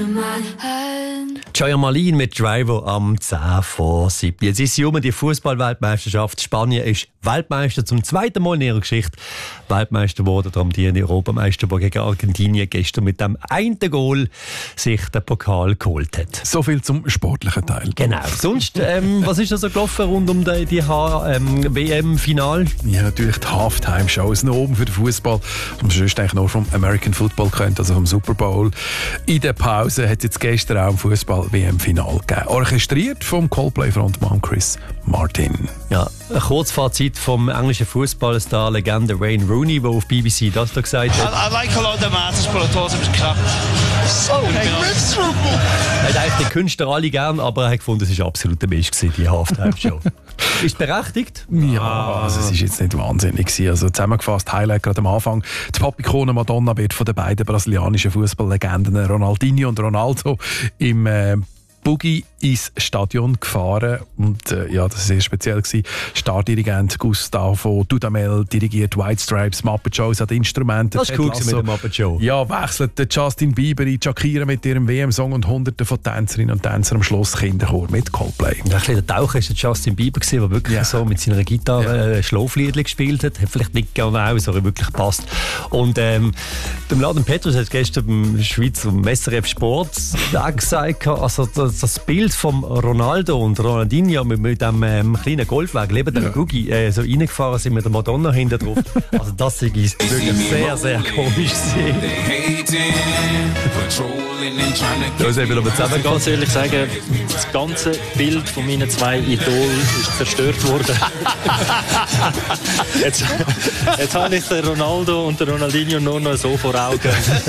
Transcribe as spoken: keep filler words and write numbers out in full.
Joya Malin mit Driver am zehn vor sieben. Jetzt ist sie um die Fußball-Weltmeisterschaft. Spanien ist Weltmeister zum zweiten Mal in ihrer Geschichte. Weltmeister wurde darum die Europameister, die gegen Argentinien gestern mit dem einen Goal sich den Pokal geholt hat. So viel zum sportlichen Teil. Genau. Sonst, ähm, was ist da so gelaufen rund um die, die ähm, W M-Final? Ja, natürlich die Halftime-Shows noch oben für den Fußball. Und sonst eigentlich nur vom American Football kennt, also vom Super Bowl. In der Pause hat es jetzt gestern auch im Fußball-W M-Final gegeben. Orchestriert vom Coldplay-Frontmann Chris Martin. Ja, ein Kurzfazit vom englischen Fußballstar-Legende Wayne Rooney, der auf B B C das da gesagt hat. I, I like a lot of the matches, but I thought it was crap. So miserable. Er hat eigentlich die Künstler alle gern, aber er hat gefunden, es war absolut der Mist, die Halftime-Show. Ist berechtigt? Ja, also es ist jetzt nicht wahnsinnig gewesen. Also zusammengefasst, Highlight gerade am Anfang. Die Pop-Ikone Madonna wird von den beiden brasilianischen Fußballlegenden Ronaldinho und Ronaldo im äh, Buggy ins Stadion gefahren und äh, ja, das war sehr speziell gewesen. Stardirigent Gustavo Dudamel dirigiert White Stripes, Muppet Show, hat Instrumente. Das ist cool mit der Muppet Show. Ja, wechselt Justin Bieber in Shakira mit ihrem W M-Song und Hunderte von Tänzerinnen und Tänzern am Schluss Kinderchor mit Coldplay. Ja, ein bisschen der Taucher war Justin Bieber, der wirklich ja. so mit seiner Gitarre ja. Schlafliedchen gespielt hat. Hat vielleicht nicht genau so wirklich passt. Und ähm, der Mladen Petrus hat gestern beim Schweizer S R F Sport auch gesagt, also das, das Bild von Ronaldo und Ronaldinho mit, mit dem ähm, kleinen Golfwagen neben der Gugi äh, so reingefahren sind mit der Madonna hinten drauf. Also das ist wirklich sehr, sehr komisch gewesen. Da ist eben aber zusammen. Ich kann ehrlich sagen, das ganze Bild von meinen zwei Idolen ist zerstört worden. jetzt, jetzt habe ich den Ronaldo und den Ronaldinho nur noch so vor Augen.